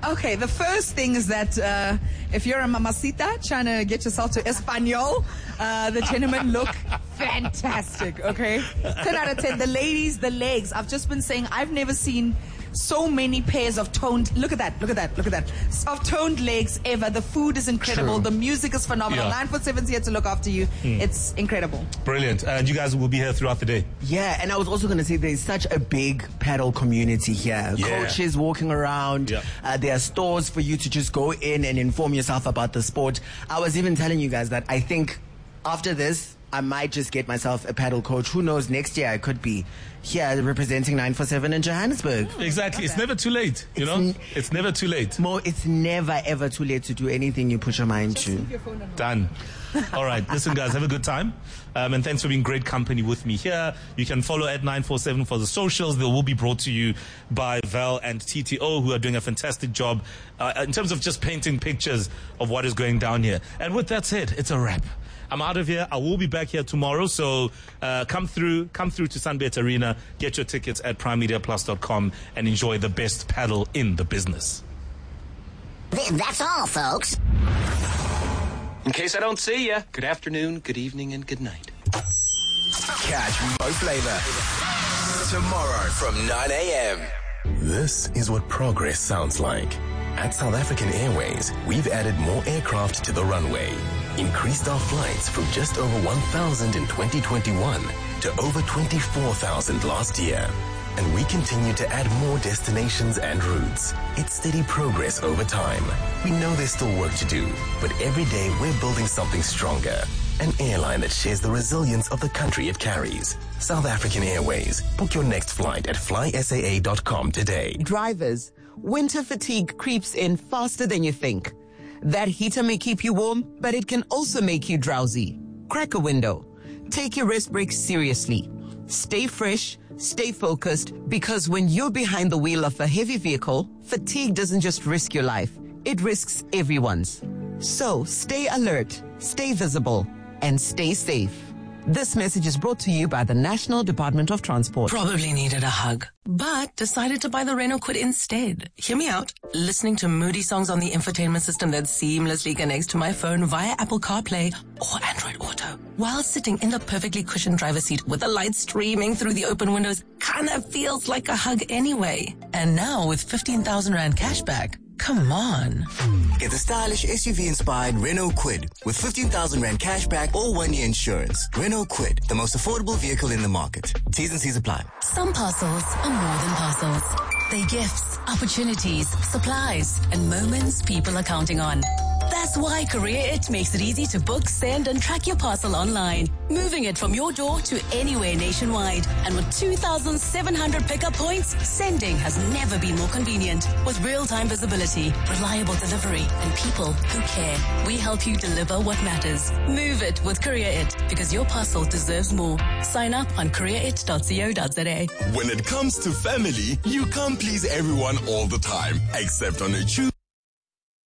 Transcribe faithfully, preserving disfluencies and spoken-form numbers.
Okay, the first thing is that uh, if you're a mamacita trying to get yourself to Espanol, uh, the gentlemen look fantastic, okay? ten out of ten. The ladies, the legs. I've just been saying I've never seen so many pairs of toned, look at that, look at that, look at that, of toned legs ever. The food is incredible. True. The music is phenomenal. Yeah. nine four seven's here to look after you. Mm. It's incredible. Brilliant. And you guys will be here throughout the day. Yeah, and I was also going to say there's such a big paddle community here. Yeah. Coaches walking around. Yeah. Uh, there are stores for you to just go in and inform yourself about the sport. I was even telling you guys that I think after this, I might just get myself a paddle coach. Who knows, next year I could be here representing nine four seven in Johannesburg. Exactly. It's never too late, you It's know? n- It's never too late. Mo, it's never ever too late to do anything you put your mind to. Done. All right. Listen, guys, have a good time. Um, and thanks for being great company with me here. You can follow at nine four seven for the socials. They will be brought to you by Val and T T O, who are doing a fantastic job uh, in terms of just painting pictures of what is going down here. And with that said, it's a wrap. I'm out of here. I will be back here tomorrow. So uh, come through, come through to Sunbet Arena, get your tickets at prime media plus dot com and enjoy the best paddle in the business. That's all, folks. In case I don't see ya, good afternoon, good evening, and good night. Catch Mo Flava tomorrow from nine a.m. This is what progress sounds like. At South African Airways, we've added more aircraft to the runway, increased our flights from just over one thousand in twenty twenty-one to over twenty-four thousand last year. And we continue to add more destinations and routes. It's steady progress over time. We know there's still work to do, but every day we're building something stronger. An airline that shares the resilience of the country it carries. South African Airways. Book your next flight at fly S A A dot com today. Drivers, winter fatigue creeps in faster than you think. That heater may keep you warm, but it can also make you drowsy. Crack a window. Take your rest breaks seriously. Stay fresh, stay focused, because when you're behind the wheel of a heavy vehicle, fatigue doesn't just risk your life, it risks everyone's. So stay alert, stay visible, and stay safe. This message is brought to you by the National Department of Transport. Probably needed a hug, but decided to buy the Renault Kwid instead. Hear me out. Listening to moody songs on the infotainment system that seamlessly connects to my phone via Apple CarPlay or Android Auto, while sitting in the perfectly cushioned driver's seat with the light streaming through the open windows, kinda feels like a hug anyway. And now with fifteen thousand rand cashback, come on. Get the stylish S U V-inspired Renault Kwid with fifteen thousand rand cashback or one-year insurance. Renault Kwid, the most affordable vehicle in the market. T's and C's apply. Some parcels are more than parcels. They're gifts, opportunities, supplies, and moments people are counting on. That's why Career It makes it easy to book, send, and track your parcel online, moving it from your door to anywhere nationwide. And with two thousand seven hundred pickup points, sending has never been more convenient. With real-time visibility, reliable delivery, and people who care, we help you deliver what matters. Move it with Career It, because your parcel deserves more. Sign up on career it dot co dot za. When it comes to family, you can't please everyone all the time, except on a Tuesday.